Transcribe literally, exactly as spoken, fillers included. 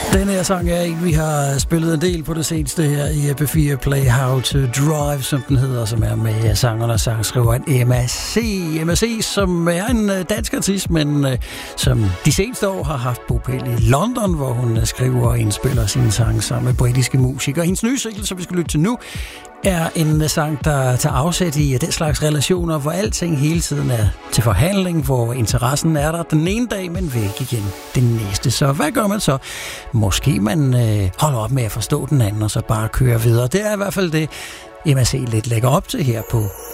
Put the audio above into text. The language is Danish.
Denne her sang er en, vi har spillet en del på det seneste her i P fire Play How to Drive, som den hedder, som er med sangeren og sangskriveren Emma C. Emma C, som er en dansk artist, men som de seneste år har haft bopæl i London, hvor hun skriver og indspiller sine sange sammen med britiske musikere. Hendes nye single, som vi skal lytte til nu, er en sang, der tager afsæt i den slags relationer, hvor alting hele tiden er til forhandling, hvor interessen er der den ene dag, men væk igen den næste. Så hvad gør man så? Måske man øh, holder op med at forstå den anden, og så bare kører videre. Det er i hvert fald det, Emma C. lidt lægger op til her på